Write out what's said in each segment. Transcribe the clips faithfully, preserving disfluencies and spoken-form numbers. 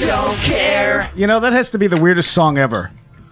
don't care. You know, that has to be the weirdest song ever.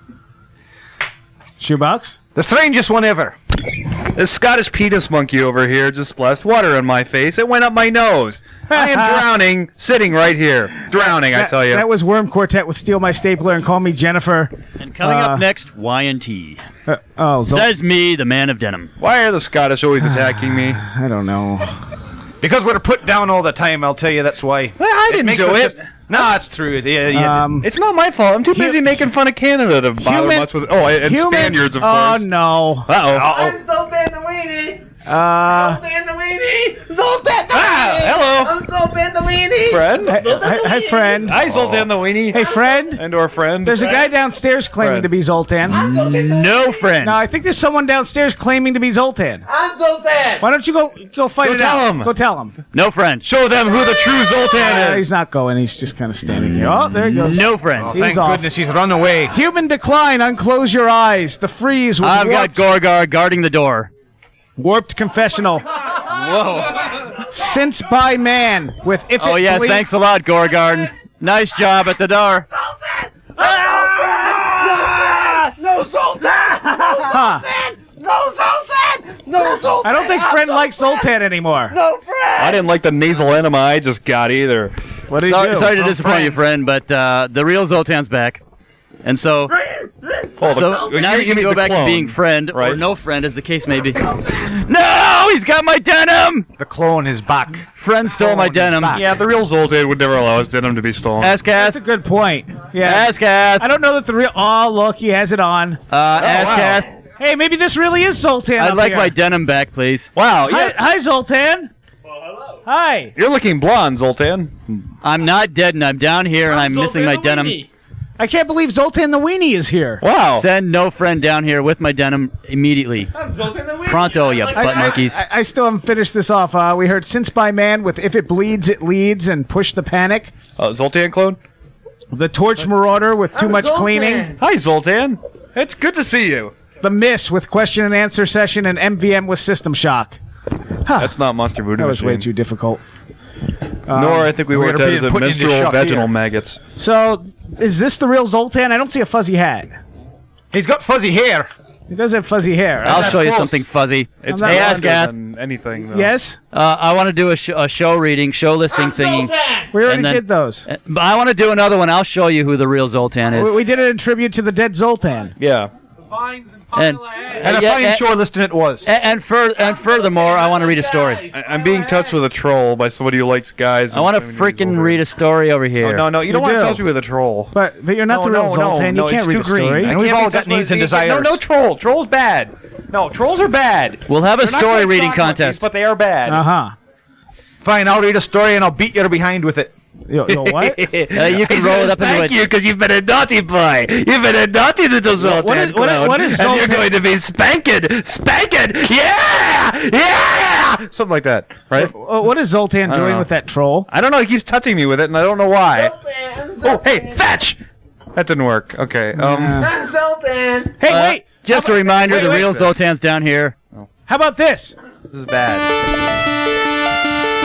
Shoebox? The strangest one ever. This Scottish penis monkey over here just splashed water on my face. It went up my nose. I am drowning, sitting right here. Drowning, that, I tell you. That was Worm Quartet with Steal My Stapler and Call Me Jennifer. And coming uh, up next, Y and T. Uh, oh, Zol- Says me, the man of denim. Why are the Scottish always attacking me? I don't know. Because we're put down all the time, I'll tell you, that's why. Well, I didn't makes do us it. just- No, it's true. Yeah, yeah. Um, It's not my fault. I'm too busy Hu- making fun of Canada to bother Human- much with. Oh, and human- Spaniards, of oh, course. no. Uh-oh. I'm Zoltan the Weenie. Uh, Zoltan the Weenie. Zoltan the Ah, Weenie. hello. I'm Zoltan the Weenie. Friend? hi, hi, hi, friend. Hi, Zoltan the Weenie. Hey, friend. And or friend. There's a guy downstairs claiming Friend. to be Zoltan. I'm Zoltan the No Weenie. friend. No, I think there's someone downstairs claiming to be Zoltan. I'm Zoltan. Why don't you go go fight Go it tell out? him. Go tell him. No friend. Show them who the true Zoltan Uh, is. he's not going. He's just kind of standing here. Oh, there he goes. No friend. Oh, He's thank off. goodness he's run away. Human decline. Unclose your eyes. The freeze with I've warped, got Gorgar guarding the door. warped confessional. Whoa. Since by man with if Oh, it yeah, ble- thanks a lot, Gorgar. Nice job at the door. No Zoltan. Huh. No Zoltan. No Zoltan. I don't think friend likes Zoltan anymore. No friend. I didn't like the nasal enema I just got either. What did he Sorry, do? sorry to Oh, disappoint friend. you, friend, but uh, the real Zoltan's back. And so, Oh, the- so you- now you you can mean go the back to clone, being friend or right? no friend, as the case may be. No, he's got my denim. The clone is back. Friend stole my Clone is denim. back. Yeah, the real Zoltan would never allow his denim to be stolen. Ask That's Kath. a good point. Yeah. Ask Kath. I don't know that the real. Oh, look, he has it on. Uh, ask wow. Kath. Hey, maybe this really is Zoltan. I'd up like here. my denim back, please. Wow, Hi, yeah. hi, Zoltan. Hi. You're looking blonde, Zoltan. I'm not dead, and I'm down here, and I'm missing my denim. I can't believe Zoltan the Weenie is here. Wow. Send no friend down here with my denim immediately. I'm Zoltan the Weenie. Pronto, you I like butt that. monkeys. I, I still haven't finished this off. Uh, we heard Since by Man with If It Bleeds, It Leads and Push the Panic. Uh, Zoltan clone? The Torch Marauder with Too I'm Much Zoltan. Cleaning. Hi, Zoltan. It's good to see you. The Miss with Question and Answer Session and M V M with System Shock. Huh. That's not Monster Voodoo That was way Machine. too difficult. Nor I think we we're worked gonna out be as a putting into menstrual shock vaginal here. maggots. So, is this the real Zoltan? I don't see a fuzzy hat. He's got fuzzy hair. He does have fuzzy hair. I'll that's show you close. something fuzzy. It's not Hey, ask blonder Kath. than anything, though. Yes? Uh, I want to do a, sh- a show reading, show listing I'm thingy. Zoltan. We already And then- did those. Uh, But I want to do another one. I'll show you who the real Zoltan is. We, we did it in tribute to the dead Zoltan. Yeah. and, And a yeah, fine and- shore listing it was. and, and, fur- and furthermore, I want to read a story. I- I'm being touched with a troll by somebody who likes guys. I want to freaking read a story over here. Oh, no, no, you, You don't want to do. touch me with a troll. But but you're not no, the real no, Zoltan. no, you can't it's read too a green. story. I And we've can't all be got touched with- needs and you can't- No, desires. no troll. Troll's bad. No, trolls are bad. We'll have a They're not story quite reading sock monkeys, contest. but they are bad. Uh huh. Fine, I'll read a story and I'll beat you behind with it. Yo, yo, what? Uh, you can roll it up into a... because you've been a naughty boy. You've been a naughty little Zoltan what is- what is- clown. what is And you're Zoltan- going to be spanked, spanked. Yeah, yeah, something like that, right? Uh, what is Zoltan I don't doing know. with that troll? I don't know. He keeps touching me with it, and I don't know why. Zoltan. Oh, hey, Zoltan. fetch! That didn't work. Okay. Um. Uh, I'm Zoltan. hey, Uh, wait. Just how a about, reminder, wait, the wait. real Zoltan's down here. How about this? This is bad.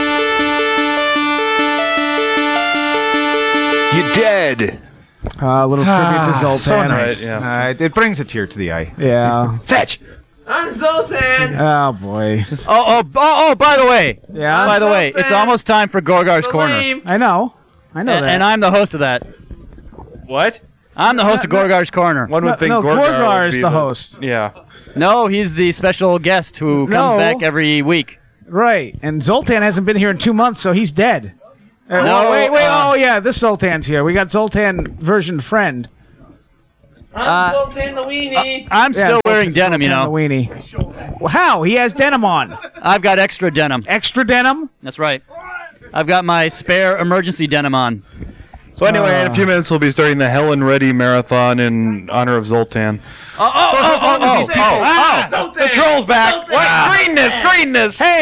You're dead. Uh, a little tribute to Zoltan. So nice. Right, yeah. Uh, it brings a tear to the eye. Yeah. Fetch! I'm Zoltan. Oh boy. Oh, oh, oh, oh, by the way. Yeah. By the way, it's almost time for Gorgar's Corner. Lame. I know. I know And, that. and I'm the host of that. What? I'm the host of Gorgar's Corner. One no, would think no, Gorgar, Gorgar would is be the host. Yeah. No, he's the special guest who comes No. back every week. Right. And Zoltan hasn't been here in two months, so he's dead. Uh, No, oh, wait, wait. uh, oh, yeah. This Zoltan's here. We got Zoltan version friend. I'm Uh, Zoltan the Weenie. I'm Yeah, still wearing Zoltan- denim, you Zoltan know. the weenie. Well, how? He has denim on. I've got extra denim. Extra denim? That's right. I've got my spare emergency denim on. So anyway, in Uh. a few minutes we'll be starting the Helen Ready Marathon in honor of Zoltan. Oh, oh, So as long as these people- Ah, oh, Zoltan. the troll's back. Zoltan. What? Greenness, greenness. Hey,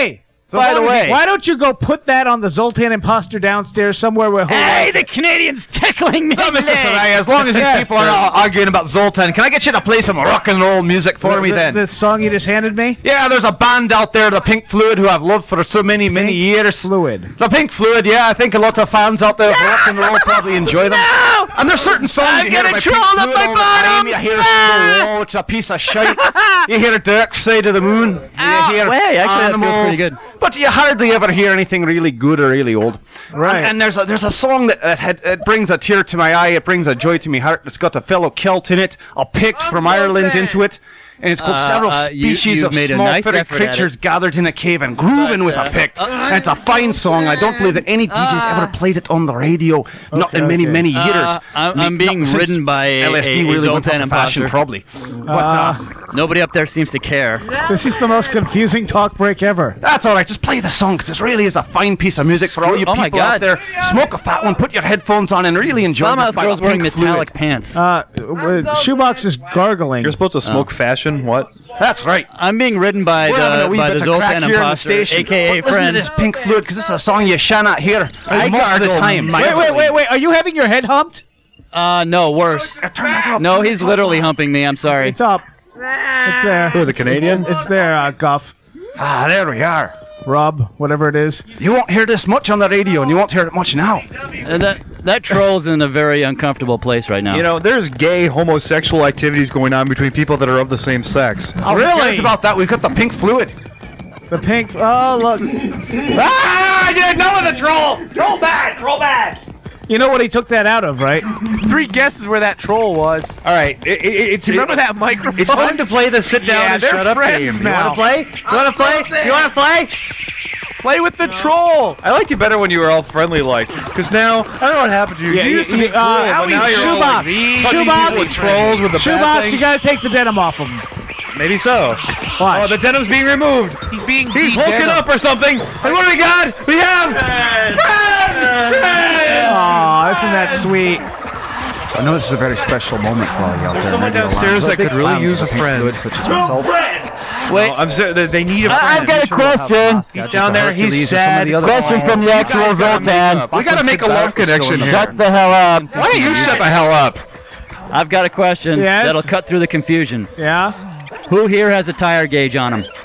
So By the why- way- why don't you go put that on the Zoltan imposter downstairs somewhere where he'll Hey, like the it? Canadian's tickling me. So, Mister today. Saraya, as long as these Yes, people are all arguing about Zoltan, can I get you to play some rock and roll music for me the, then? This song you just handed me? Yeah, there's a band out there, the Pink Fluid, who I've loved for so many, many Pink years. Fluid. The Pink Fluid, yeah, I think a lot of fans out there of rock and roll probably enjoy them. No! And there's certain songs I'm you hear gonna by troll Pink up Fluid my all the time. bottom. You hear Ah! Slow, it's a piece of shite. You hear Dark Side of the Moon. Ow. You hear Hey, actually, that feels Animals. pretty good. But you hardly ever hear anything really good or really old. Right. And, and there's a there's a song that, that had, it brings a tear to my eye. It brings a joy to my heart. It's got a fellow Celt in it. I picked from Ireland Zoltan. into it. And it's called Uh, several uh, you- species you've of made a small nice footed effort at creatures it. gathered in a cave and grooving But, with uh, a pick. uh, and it's a fine song. I don't believe that any D Js uh, ever played it on the radio. not okay, in many, okay. many Uh, years. I'm- Me- I'm being not since ridden by a- L S D a- a really went Zoltan out of fashion, imposter. probably. But uh, Nobody up there seems to care. This is the most confusing talk break ever. that's all right. Just play the song because this really is a fine piece of music for all you Oh my people out God. there. Smoke a fat one, put your headphones on, and really enjoy Some this of by girls wearing Pink metallic Fluid. pants. Uh, w- Shoebox is gargling. You're supposed to smoke fashion. What? That's right. I'm being ridden by We're having a the wee by bit the of crack Zoltan here in the imposter, station. aka But listen to friend. this Pink Fluid because this is a song you shall hear I most of the gargle time. my- Wait, wait, wait, wait. Are you having your head humped? Uh, no, worse. Turn that up. No, he's literally humping me. I'm sorry. It's up. It's there. Who, the Canadian? It's, it's there, uh, Guff. Ah, there we are. Rub, whatever it is. You won't hear this much on the radio, and you won't hear it much now. And that that troll's in a very uncomfortable place right now. You know, there's gay homosexual activities going on between people that are of the same sex. Oh, really? It's about that. We've got the Pink Fluid. The pink. Oh, look. Ah, I did know the troll. Troll bad, troll bad. You know what he took that out of, right? Three guesses where that troll was. All right, it, it, it's Remember that microphone? It's time to play the sit down Yeah, and they're shut up friends game. now. You want to play? You want to play? You want to play? Play with the troll. I liked you better when you were all friendly like. Because now, I don't know what happened to you. Yeah, you used to be you- cool, uh, but now you're all Shoebox. like these Shoebox. people with trolls with the bad Shoebox, things. you gotta take the denim off him. Maybe so. Watch. Oh, the denim's being removed. He's being He's de-denim. hulking up or something. And what do we got? We have Fred! Fred! Aw, isn't that sweet? So I know this is a very special moment for all you out there. someone Radio downstairs Land. that could Big really fans use of a Pink friend. Fluid, such as myself. Wait, I'm saying that they need a I- friend. I've got a question. He's down there. He's sad. Question from the actual Zoltan. We gotta make a love connection here. Shut the hell up. Why don't you shut the hell up? I've got a question Yes? that'll cut through the confusion. Yeah? Who here has a tire gauge on him?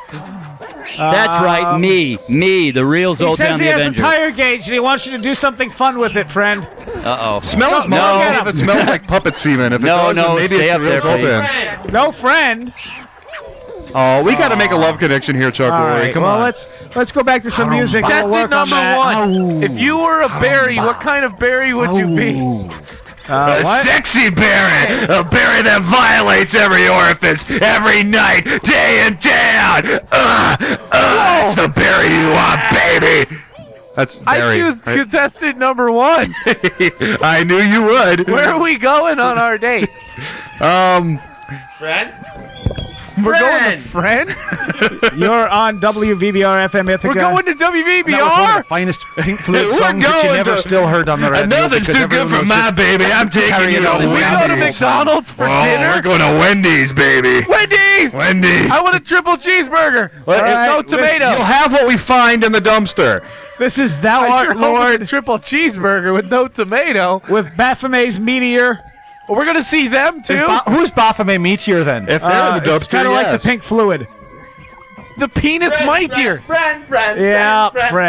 That's right, me. Me, the real He Zoltan says he the has Avenger. a tire gauge and he wants you to do something fun with it, friend. Uh-oh. Smell his No, mouth no. if it smells like puppet semen. If it No, does, then no, maybe stay it's up the real there, please. Zoltan. No friend. Oh, we got to make a love connection here, Chuck. All Rory. right. Come well, on. let's let's go back to some music. and we'll Contestant work on number that. one. If you were a berry, what kind of berry would you be? Uh, what? sexy berry, a berry that violates every orifice, every night, day in, day out. Uh, uh, that's the berry you want, baby. That's I berry. choose right? contestant number one. I knew you would. Where are we going on our date? Um, Friend? We're going to friend? You're on W V B R F M Ithaca. We're going to W V B That was one of R? the finest Pink Fluid We're songs that you going never to- still heard on the radio. nothing's because too good everyone for was my just baby. I'm taking carrying you it to on the We go to radio. McDonald's for Oh, dinner? we're going to Wendy's, baby. Wendy's! Wendy's. I want a triple cheeseburger. Well, with right, no listen, tomato. You'll have what we find in the dumpster. This is Thou I Art sure hope it's Lord a triple cheeseburger with no tomato. with Baphomet's Meteor. Well, we're going to see them too. Ba- who's Baphomet Meteor then? If they're Uh, in the dumpster, it's kind of like yes. the Pink Fluid. The penis mightier. Friend, friend, Yeah, friend, friend. friend.